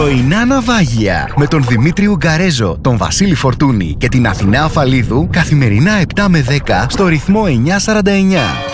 Πρωινά ναυάγια με τον Δημήτρη Ουγγαρέζο, τον Βασίλη Φορτούνη και την Αθηνά Αφαλίδου καθημερινά 7 με 10 στο ρυθμό 949.